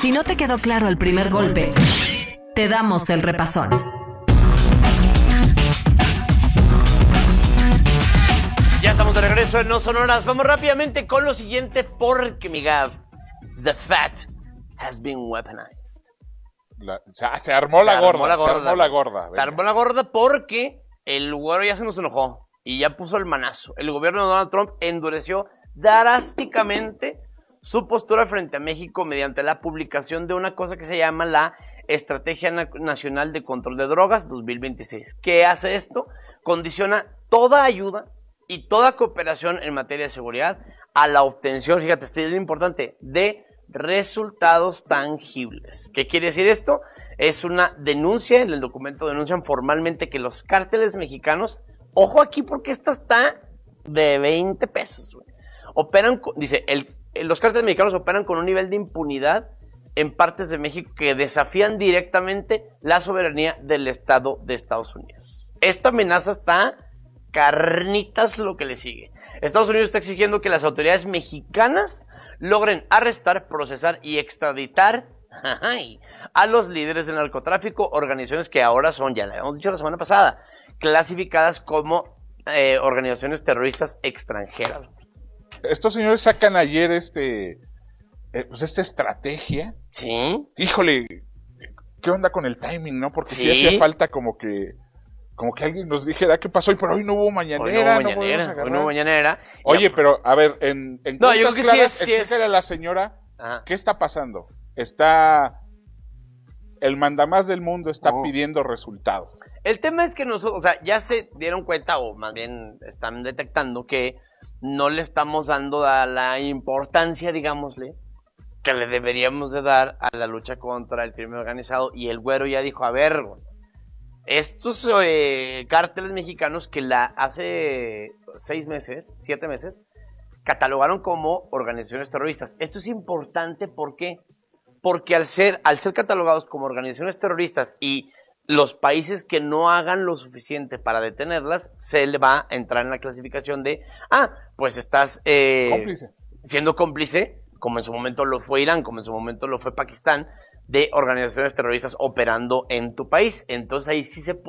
Si no te quedó claro el primer golpe, te damos el repasón. Ya estamos de regreso en No Sonoras. Vamos rápidamente con lo siguiente porque, mi Gab, the fat has been weaponized. Se armó la gorda. Se armó la gorda porque el güero ya se nos enojó y ya puso el manazo. El gobierno de Donald Trump endureció drásticamente su postura frente a México mediante la publicación de una cosa que se llama la Estrategia Nacional de Control de Drogas 2026. ¿Qué hace esto? Condiciona toda ayuda y toda cooperación en materia de seguridad a la obtención, fíjate, esto es importante, de resultados tangibles. ¿Qué quiere decir esto? Es una denuncia, en el documento denuncian formalmente que los cárteles mexicanos, ojo aquí porque esta está de 20 pesos, güey, operan, dice, los cárteles mexicanos operan con un nivel de impunidad en partes de México que desafían directamente la soberanía del Estado de Estados Unidos. Esta amenaza está carnitas lo que le sigue. Estados Unidos está exigiendo que las autoridades mexicanas logren arrestar, procesar y extraditar a los líderes del narcotráfico, organizaciones que ahora son, ya lo habíamos dicho la semana pasada, clasificadas como organizaciones terroristas extranjeras. Estos señores sacan ayer esta estrategia. Sí. Híjole, ¿qué onda con el timing, no? Porque sí hacía falta como que alguien nos dijera qué pasó, pero hoy no hubo mañanera. Hoy no hubo mañanera. Oye, pero a ver, en no, yo creo que claras, sí es. A la señora, ¿qué está pasando? El mandamás del mundo está pidiendo resultados. El tema es que nosotros, o sea, ya se dieron cuenta, o más bien están detectando que no le estamos dando la importancia, digámosle, que le deberíamos de dar a la lucha contra el crimen organizado. Y el güero ya dijo, a ver, estos cárteles mexicanos que hace 7 meses, catalogaron como organizaciones terroristas. Esto es importante, ¿por qué? Porque al ser catalogados como organizaciones terroristas y los países que no hagan lo suficiente para detenerlas, se le va a entrar en la clasificación de, pues estás siendo cómplice, como en su momento lo fue Irán, como en su momento lo fue Pakistán, de organizaciones terroristas operando en tu país. Entonces ahí sí se